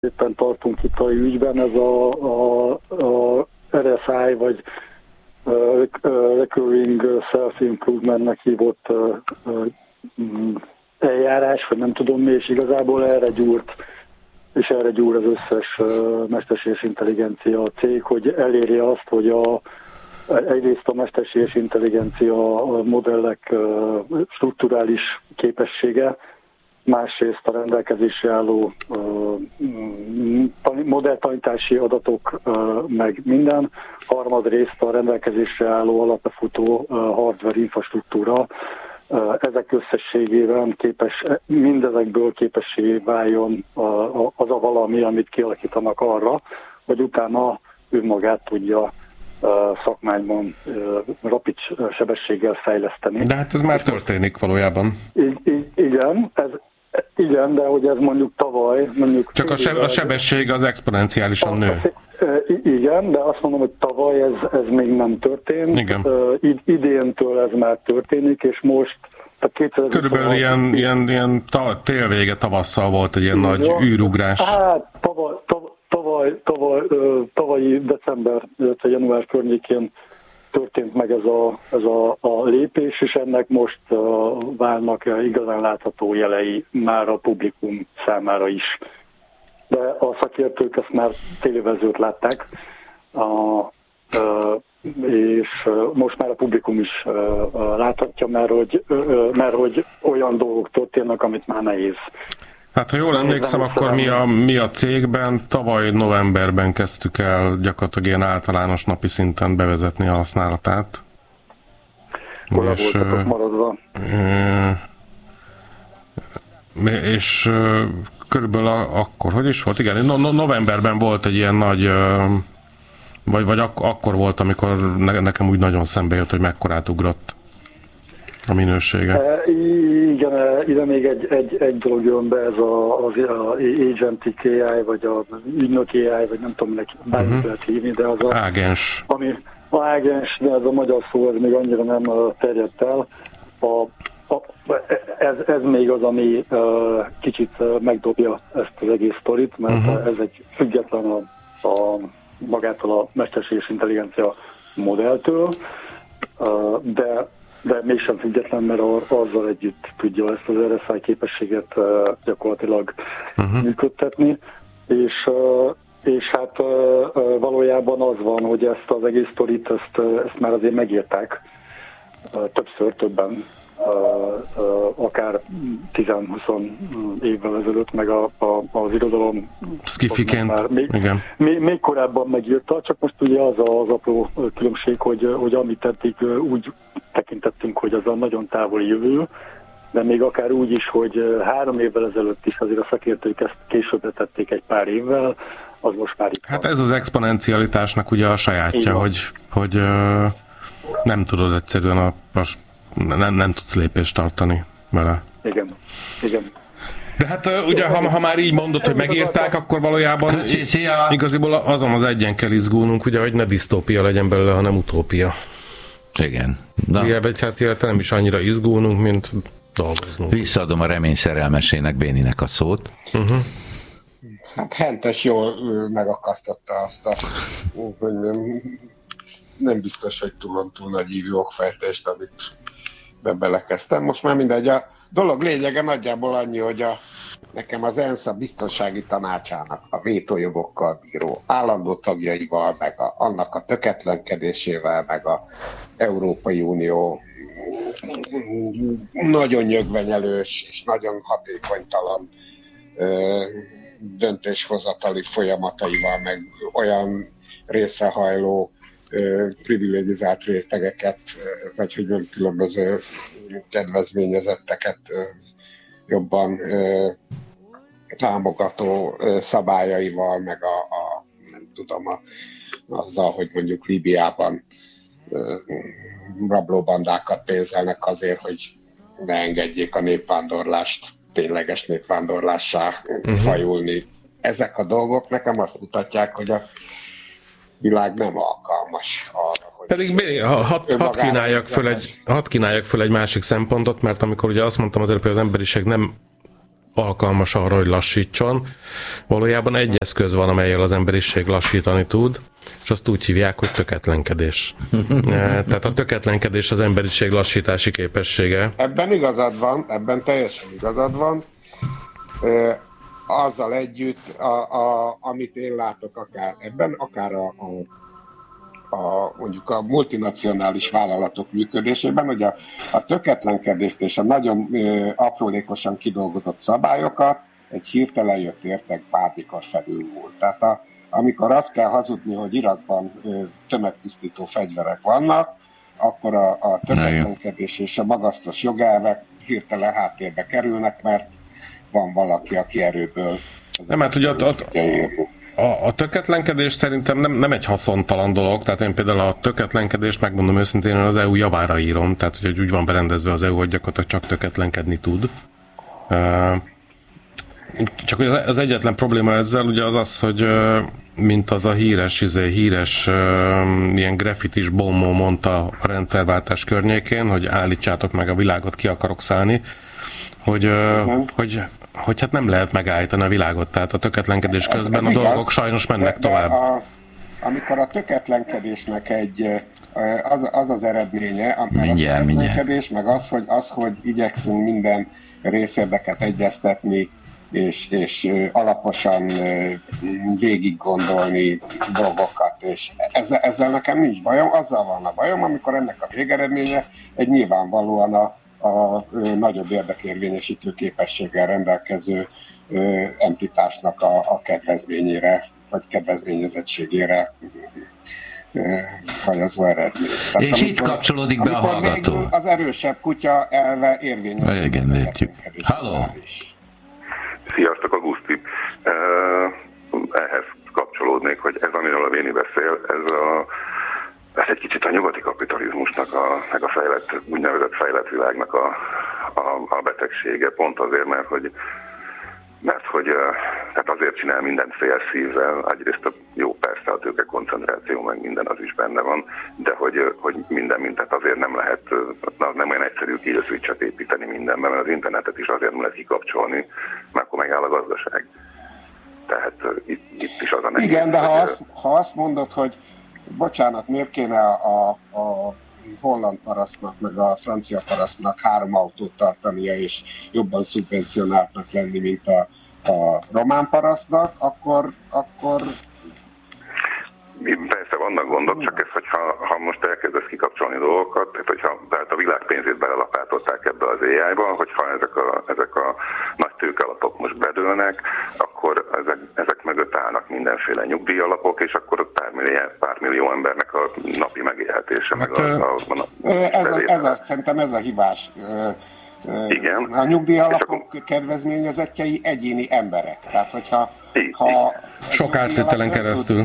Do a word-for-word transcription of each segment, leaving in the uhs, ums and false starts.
éppen tartunk itt a ügyben, ez a, a, a er es i, vagy uh, Recurring Self-Improvementnek hívott uh, uh, eljárás, vagy nem tudom mi, és igazából erre gyúrt, és erre gyúr az összes uh, mesterséges intelligencia cég, hogy eléri azt, hogy a, egyrészt a mesterséges intelligencia modellek uh, strukturális képessége, másrészt a rendelkezésre álló uh, modelltanítási adatok, uh, meg minden, harmadrészt a rendelkezésre álló alapbefutó uh, hardware infrastruktúra, uh, ezek összességében képes, mindezekből képessé váljon uh, az a valami, amit kialakítanak arra, hogy utána önmagát tudja uh, szakmányban uh, rapid sebességgel fejleszteni. De hát ez már történik valójában. I- I- igen, ez Igen, de hogy ez mondjuk tavaly... Mondjuk Csak a, seb- a sebesség az exponenciálisan nő. Igen, de azt mondom, hogy tavaly ez, ez még nem történt. Igen. Id- idéntől ez már történik, és most... Körülbelül ilyen, ilyen, ilyen ta- télvége tavasszal volt egy ilyen igen, nagy űrugrás. Hát tavaly, tavaly, tavaly, tavalyi december, illetve január környékén történt meg ez a, ez a, a lépés, és ennek most uh, válnak uh, igazán látható jelei már a publikum számára is. De a szakértők ezt már fél évvel ezelőtt látták, uh, uh, és uh, most már a publikum is uh, uh, láthatja, mert hogy, uh, mert hogy olyan dolgok történnek, amit már nehéz. Hát ha jól emlékszem, akkor mi a, mi a cégben tavaly novemberben kezdtük el gyakorlatilag ilyen általános napi szinten bevezetni a használatát. Hol és, voltatok maradva? És körülbelül akkor, hogy is volt? Igen, no, no, novemberben volt egy ilyen nagy, vagy, vagy ak- akkor volt, amikor ne, nekem úgy nagyon szembe jött, hogy mekkorát ugrott a minősége. E, igen, ide még egy, egy, egy dolog jön be, ez a, az a agentic á i, vagy a ügynök á i, vagy nem tudom, minek bármit uh-huh. lehet hívni, de az a... Ágens. Ami, ágens, de ez a magyar szó, ez még annyira nem terjedt el. A, a, ez, ez még az, ami uh, kicsit uh, megdobja ezt az egész sztorit, mert uh-huh. ez egy független a, a magától a mesterséges intelligencia modelltől, uh, de de mégsem független, mert azzal együtt tudja ezt az er es i képességet uh, gyakorlatilag uh-huh. működtetni, és, uh, és hát uh, valójában az van, hogy ezt az egész sztorit, ezt, ezt már azért megírták uh, többször, többen, uh, uh, akár tíz-húsz évvel ezelőtt, meg a, a, az irodalom Skifiként, még, igen. Még, még korábban megírta, csak most ugye az az apró különbség, hogy, hogy amit eddig úgy tekintettünk, hogy az a nagyon távoli jövő, de még akár úgy is, hogy három évvel ezelőtt is azért a szakértők ezt későbbre tették egy pár évvel, az most már itt Hát van. ez az exponencialitásnak ugye a sajátja, hogy, hogy uh, nem tudod egyszerűen a, a nem, nem tudsz lépést tartani vele. Igen, igen. De hát uh, ugye, ha, ha már így mondod, hogy megírták, akkor valójában igaziból azon az egyen kell izgulnunk, ugye, hogy ne disztópia legyen belőle, hanem utópia. Igen. Na. Igen, vagy hát illetve nem is annyira izgulnunk, mint dolgoznunk. Visszaadom a remény szerelmesének, Béninek a szót. Uh-huh. Hát Hentes jól megakasztotta azt a, hogy nem, nem biztos, hogy túl, túl nagy ívű okfejtést, amit be belekezdtem. Most már mindegy, a dolog lényege nagyjából annyi, hogy a, nekem az ENSZ a biztonsági tanácsának a vétójogokkal bíró állandó tagjaival, meg a, annak a töketlenkedésével, meg a Európai Unió nagyon nyögvenyelős és nagyon hatékonytalan ö, döntéshozatali folyamataival, meg olyan részrehajló ö, privilegizált rétegeket, ö, vagy hogy nem különböző kedvezményezetteket ö, jobban ö, támogató ö, szabályaival, meg a, a nem tudom, a, azzal, hogy mondjuk Líbiában ö, rablóbandákat pénzelnek azért, hogy ne engedjék a népvándorlást tényleges népvándorlássá uh-huh. fajulni. Ezek a dolgok nekem azt mutatják, hogy a világ nem alkalmas arra, hogy... Pedig hadd had kínáljak, föl egy, had kínáljak föl egy másik szempontot, mert amikor ugye azt mondtam az előbb, hogy az emberiség nem alkalmas arra, hogy lassítson. Valójában egy eszköz van, amellyel az emberiség lassítani tud, és azt úgy hívják, hogy töketlenkedés. Tehát a töketlenkedés az emberiség lassítási képessége. Ebben igazad van, ebben teljesen igazad van. Azzal együtt, a, a, amit én látok akár ebben, akár a, a, a, mondjuk a multinacionális vállalatok működésében, hogy a, a töketlenkedést és a nagyon ö, aprólékosan kidolgozott szabályokat egy hirtelen jött értek bármikor felülmúlt. Tehát a, amikor azt kell hazudni, hogy Irakban ö, tömegpusztító fegyverek vannak, akkor a, a töketlenkedés és a magasztos jogelvek hirtelen háttérbe kerülnek, mert van valaki, aki erőből... Nem, hát ugye a, a, a töketlenkedés szerintem nem, nem egy haszontalan dolog, tehát én például a töketlenkedést, megmondom őszintén, az é u javára írom, tehát hogy úgy van berendezve az é u, hogy gyakorlatilag csak töketlenkedni tud. Csak az egyetlen probléma ezzel ugye az az, hogy mint az a híres, izé, híres ilyen graffitis bombó mondta a rendszerváltás környékén, hogy állítsátok meg a világot, ki akarok szállni, hogy, uh-huh. hogy, hogy hát nem lehet megállítani a világot, tehát a töketlenkedés közben ez a dolgok igaz, sajnos mennek de, tovább. De a, amikor a töketlenkedésnek egy, az az, az eredménye, a töketlenkedés, meg az hogy, az, hogy igyekszünk minden részérdeket egyeztetni, és, és alaposan végig gondolni dolgokat, és ezzel, ezzel nekem nincs bajom, azzal van a bajom, amikor ennek a végeredménye egy nyilvánvalóan a a nagyobb érdekérvényesítő képességgel rendelkező ö, entitásnak a, a kedvezményére, vagy kedvezményezettségére ö, hajazó eredmény. Tehát, és amikor, itt kapcsolódik be a hallgató. Az erősebb kutya elve érvényes. Igen, értjük. Halló! Sziasztok, Auguszti! Ehhez kapcsolódnék, hogy ez, amiről a Véni beszél, ez a Ez egy kicsit a nyugati kapitalizmusnak, a, meg a fejlett, úgynevezett fejlett világnak a, a, a betegsége, pont azért, mert hogy, mert hogy tehát azért csinál mindent félszívvel, egyrészt a jó, persze a tőke koncentráció, meg minden az is benne van, de hogy, hogy minden mindent azért nem lehet, na, nem olyan egyszerű kill switchet építeni mindenben, mert az internetet is azért nem lehet kikapcsolni, mert akkor megáll a gazdaság. Tehát itt, itt is az a nehéz. Igen, de ha azt, ha azt mondod, hogy bocsánat, miért kéne a, a holland parasztnak, meg a francia parasztnak három autót tartania, és jobban szubvencionáltnak lenni, mint a, a román parasztnak, akkor, akkor... Persze vannak gondok, csak ez, hogyha ha most elkezdesz kikapcsolni dolgokat, tehát, hogyha, tehát a világ pénzét belelapátolták ebbe az á i-ba, hogyha ezek a, ezek a nagy tőkealapok most bedőlnek, akkor ezek, ezek mögött állnak mindenféle nyugdíjalapok, és akkor pár millió, pár millió embernek a napi megélhetése. Hát, meg a, a, a, a ez, a, ez a, szerintem ez a hibás. Igen. A nyugdíjalapok akkor... kedvezményezettjei egyéni emberek. Tehát, hogyha... Ha sok áttételen keresztül.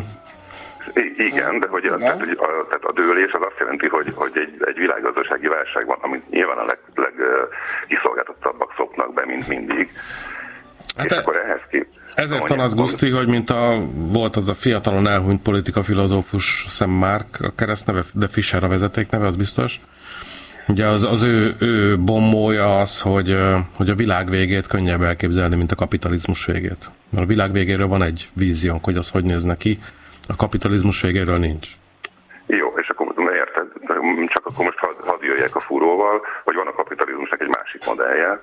Igen, de hogy a, tehát, hogy a, tehát a dőlés az azt jelenti, hogy, hogy egy, egy világgazdasági válság van, amit nyilván a legkiszolgáltatottabbak leg, szoknak be, mint mindig. Hát és e, akkor ehhez kép... Ezért van az, Guszti, hogy mint a, volt az a fiatalon elhunyt politika filozófus Sam Mark, a keresztneve, de Fischer a vezetékneve, az biztos. Ugye az, az ő, ő bombója az, hogy, hogy a világ végét könnyebb elképzelni, mint a kapitalizmus végét. Mert a világ végéről van egy víziónk, hogy az hogy néz neki. A kapitalizmus végéről nincs. Jó, és akkor érted, csak akkor most hadd had jöjjek a fúróval, hogy van a kapitalizmusnak egy másik modellje,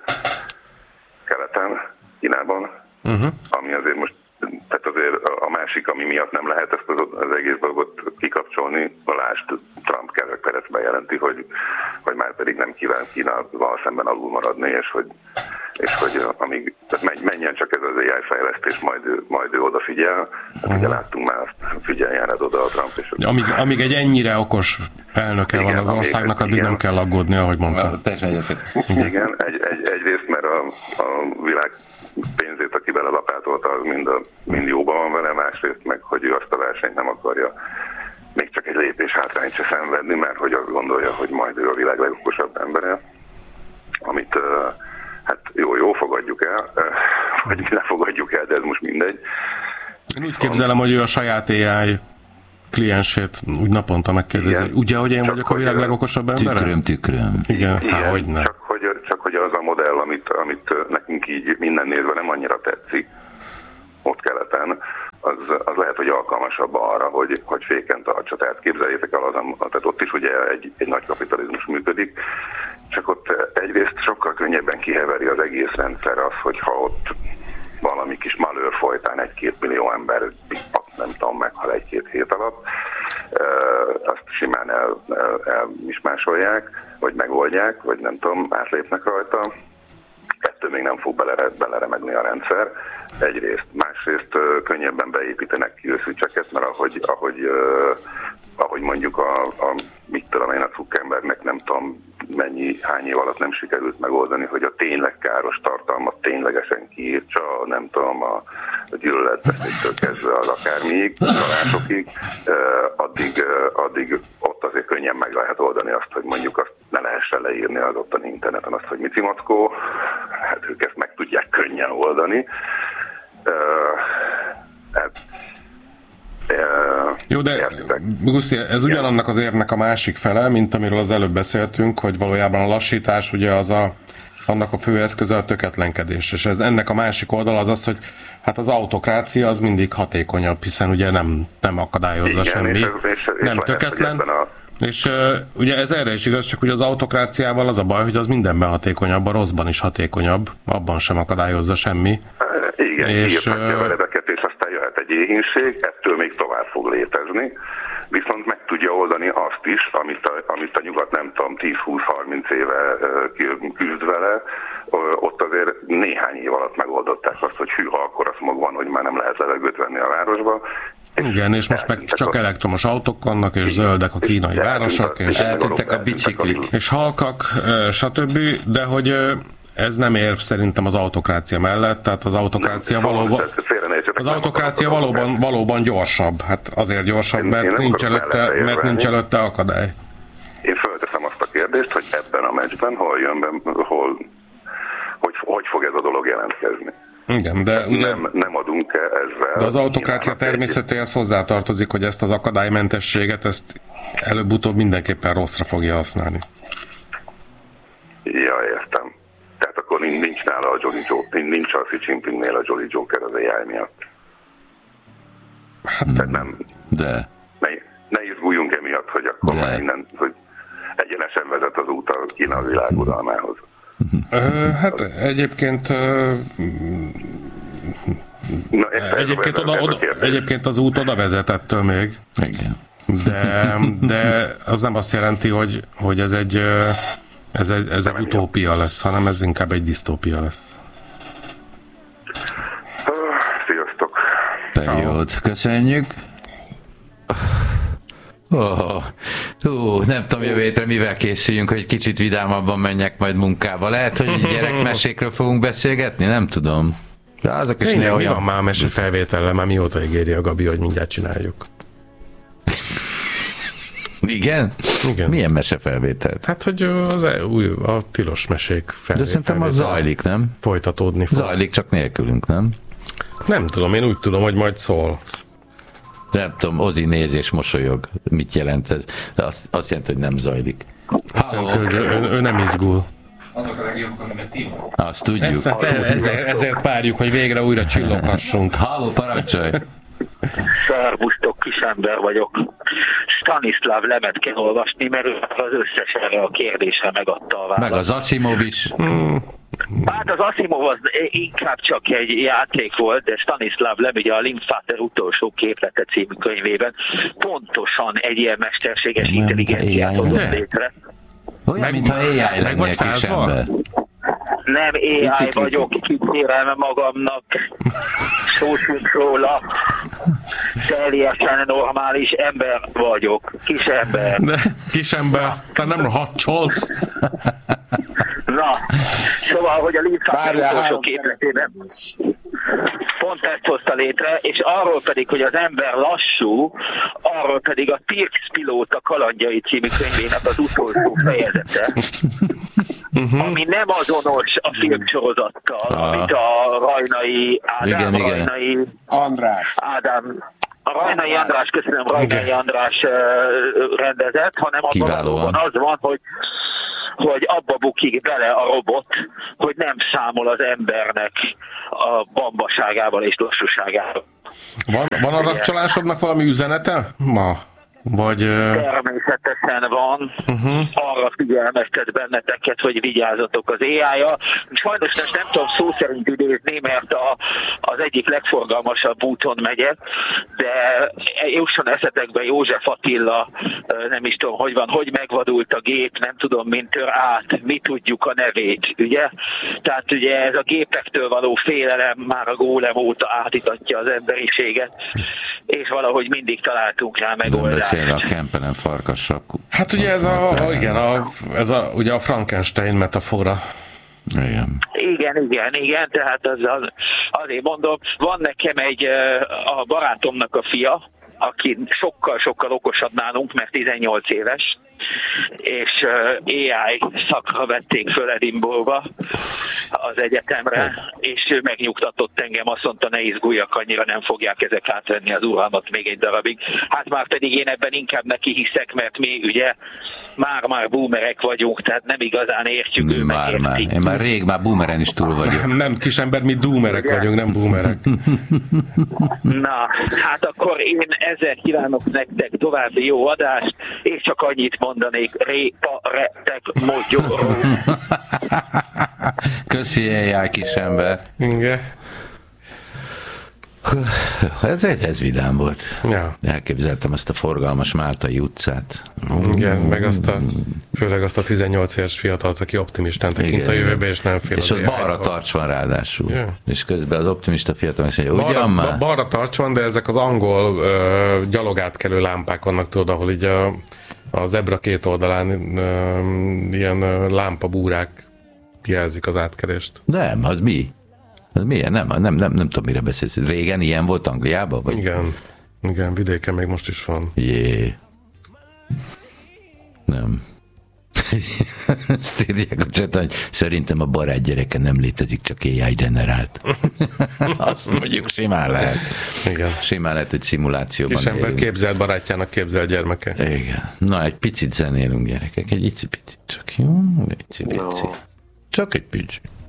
keleten, Kínában, uh-huh. ami azért most, tehát azért a másik, ami miatt nem lehet ezt az, az egész dolgot kikapcsolni, a lásd, Trump kerekperec bejelenti, hogy, hogy már pedig nem kíván Kínával szemben alul maradni, és hogy, és hogy amíg, tehát menjen csak ez az á i fejlesztés, majd, majd ő odafigyel. Hát uh-huh. ugye láttunk már azt, figyeljen rád oda a Trump. És amíg, amíg egy ennyire okos elnöke igen, van az országnak, addig igen. nem kell aggódni, ahogy mondtam. Igen, egy, egy, egyrészt, mert a, a világ pénzét, aki belelapátolta, az mind, a, mind jóban van vele, másrészt meg, hogy ő azt a versenyt nem akarja még csak egy lépés hátrányt se szenvedni, mert hogy azt gondolja, hogy majd ő a világ legokosabb embere, amit hát jó-jó fogadjuk el, vagy ne fogadjuk el, de ez most mindegy. Én úgy képzelem, hogy ő a saját á i kliensét úgy naponta megkérdezi, hogy ugye, hogy én vagyok a világ legokosabb embere? Tükröm, tükröm. Igen, igen há, hogy ne. Csak hogy, csak hogy hogy az a modell, amit, amit nekünk így minden nézve nem annyira tetszik, ott keleten, az, az lehet, hogy alkalmasabb arra, hogy, hogy féken tartsa. Tehát képzeljétek el, az, tehát ott is ugye egy, egy nagy kapitalizmus működik, csak ott egyrészt sokkal könnyebben kiheveri az egész rendszer az, hogyha ott valami kis malőr folytán egy-két millió ember, nem tudom, meghal egy-két hét alatt, azt simán el, el, elmismásolják, vagy megoldják, vagy nem tudom, átlépnek rajta. Ettől még nem fog bele, beleremegni a rendszer. Egyrészt. Másrészt könnyebben beépítenek kiőszűcseket, mert ahogy, ahogy, ahogy mondjuk a, a mit tudom én, a Zuckerbergnek nem tudom mennyi, hány év alatt nem sikerült megoldani, hogy a tényleg káros tartalmat ténylegesen kiírtsa, nem tudom, a, a gyűlöletbeszédtől kezdve az akármiig, találsokig, addig, addig ott azért könnyen meg lehet oldani azt, hogy mondjuk azt ne lehessen leírni az ottani interneten azt, hogy Mici Mackó, hát ők ezt meg tudják könnyen oldani. Hát, jó, de Guszti, ez ugyanannak az érnek a másik fele, mint amiről az előbb beszéltünk, hogy valójában a lassítás ugye az a, annak a fő eszköze a töketlenkedés, és ez ennek a másik oldal az az, hogy hát az autokrácia az mindig hatékonyabb, hiszen ugye nem, nem akadályozza igen, semmi, és ez, és, nem és töketlen, a... és uh, ugye ez erre is igaz, csak ugye az autokráciával az a baj, hogy az mindenben hatékonyabb, a rosszban is hatékonyabb, abban sem akadályozza semmi. Igen, és uh, a veledeket, és aztán jöhet egy éhínség, ettől még tovább fog létezni, viszont meg tudja oldani azt is, amit a, amit a nyugat nem tudom tíz-húsz-harminc éve küzd vele, ott azért néhány év alatt megoldották azt, hogy hűha, akkor a smog van, hogy már nem lehet levegőt venni a városba. Igen, és most meg csak elektromos autók vannak, és zöldek a kínai városok, és eltűntek a biciklik, és halkak, stb., de hogy ez nem érv szerintem az autokrácia mellett, tehát az autokrácia nem, valóban, az autokrácia valóban, valóban gyorsabb. Hát azért gyorsabb, mert, én, én nincs, előtte, mert nincs előtte akadály. Én fölteszem azt a kérdést, hogy ebben a meccsben hol jön be, hol, hogy, hogy fog ez a dolog jelentkezni. Igen, de ugye, nem, nem adunk ezzel. De az autokrácia természetéhez hozzátartozik, hogy ezt az akadálymentességet, ezt előbb-utóbb mindenképpen rosszra fogja használni. Ja, értem. Tehát akkor nincs nála a Jolly Joker, nincs a Xi Jinpingnél a Jolly Joker az á i miatt. Hát, tehát nem. De. Ne, ne izguljunk emiatt, hogy akkor de. már innen, hogy egyenesen vezet az út a Kína világuralmához. Ö, hát egyébként ö, Na, egyébként, oda, oda, egyébként az út oda vezet ettől még. Igen. De, de az nem azt jelenti, hogy, hogy ez egy ez egy, ez egy utópia lesz, hanem ez inkább egy disztópia lesz. Sziasztok! Periód. Köszönjük! Oh, uh, nem tudom, jövő hétre mivel készüljünk, hogy kicsit vidámabban menjek majd munkába. Lehet, hogy gyerekmesékről fogunk beszélgetni? Nem tudom. De azok is néha olyan... Mi van már a mesefelvétellel? Már mióta ígéri a Gabi, hogy mindjárt csináljuk? Igen? Igen. Milyen mesefelvételt? Hát, hogy az új, a tilos mesék felvétel. De szerintem az zajlik, nem? Folytatódni fog. Zajlik, csak nélkülünk, nem? Nem tudom, én úgy tudom, hogy majd szól. Nem tudom, Ozi néz és mosolyog. Mit jelent ez? De azt, azt jelenti, hogy nem zajlik. Azt jelenti, hogy ő, ő nem izgul. Azok a legjobbak, amiket ti van. Azt tudjuk. Ezt, ezért, ezért várjuk, hogy végre újra csilloghassunk. Halló, parancsolj! Szervusztok, kisember vagyok. Stanislav Lemet kell olvasni, mert ő az összes erre a kérdésre megadta a választ. Meg az Asimov is. Hmm. Hát az Asimov az inkább csak egy játék volt, de Stanislav Lem ugye a Linkfater utolsó képlete című könyvében pontosan egy ilyen mesterséges nem, intelligenciát hozott létre. Olyan, mintha á i lennél, kisember. Nem á i vagyok, kikérem magamnak, szószunk róla, teljesen normális ember vagyok, kisember. De kisember, te nem hadcsolsz. Na, szóval, hogy a Linkfater utolsó képletében pont ezt hozta létre, és arról pedig, hogy az ember lassú, arról pedig a Pirx pilóta kalandjai című könyvének az utolsó fejezete, uh-huh. ami nem azonos a filmsorozattal, ah. amit a Rajnai Ádám, igen, Rajnai igen. András. Ádám, a Rajnai András, köszönöm, Rajnai okay. András rendezett, hanem abban az van, hogy hogy abba bukik bele a robot, hogy nem számol az embernek a bambaságával és lassúságával. Van, van a rakcsolásodnak valami üzenete ma? Vagy, természetesen van, uh-huh. arra figyelmeztet benneteket, hogy vigyázzatok az á í-ja. Sajnos most nem tudom szó szerint idézni, mert a, az egyik legforgalmasabb úton megyek, de jusson eszetekbe József Attila, nem is tudom, hogy van, hogy megvadult a gép, nem tudom, mint tör át, mi tudjuk a nevét, ugye? Tehát ugye ez a gépektől való félelem már a gólem óta átítatja az emberiséget, és valahogy mindig találtunk rá megoldást. A Kempelen farkasok. Hát ugye ez a, a igen, a, ez a, ugye a Frankenstein metafora. Igen. Igen, igen, igen, tehát az, az, azért mondom, van nekem egy, a barátomnak a fia, aki sokkal-sokkal okosabb nálunk, mert tizennyolc éves, és á í szakra vették föl Edinburghba az egyetemre, és ő megnyugtatott engem, azt mondta, ne izguljak, annyira nem fogják ezek átvenni az uralmat még egy darabig. Hát már pedig én ebben inkább neki hiszek, mert mi ugye már-már boomerek vagyunk, tehát nem igazán értjük, ő már, már. Én már rég, már boomeren is túl vagyok. Nem, nem kisember, mi doomerek ugye? Vagyunk, nem boomerek. Na, hát akkor én ezzel kívánok nektek további jó adást, és csak annyit mondanék, répa, retek, mogyoró. Köszi, á í kisember. Igen. Ez, ez vidám volt. Ja. Elképzeltem azt a forgalmas Máltai utcát. Igen, meg azt a, főleg azt a tizennyolc éves fiatalt, aki optimistán tekint a jövőbe, és nem fél. És ott balra tarts van ráadásul. Yeah. És közben az optimista fiatal azt mondja, ugyan már? Balra tarts van, de ezek az angol uh, gyalogátkelő lámpák vannak, tudod, ahol így a, a zebra két oldalán uh, ilyen uh, lámpabúrák jelzik az átkelést. Nem, az mi? Az milyen? Nem, nem, nem, nem tudom, mire beszélsz. Régen ilyen volt Angliában? Vagy? Igen. Igen, vidéken még most is van. Jé. Nem. Ezt írják a csatán, hogy szerintem a barát gyereke nem létezik, csak á í generált. Azt mondjuk simán lehet. Igen. Simán lehet, hogy szimulációban Kisember élünk. képzelt barátjának képzel gyermeke. Igen. Na, egy picit zenélünk, gyerekek. Egy icipicit csak, jó? Egy icipici. Csak egy picit.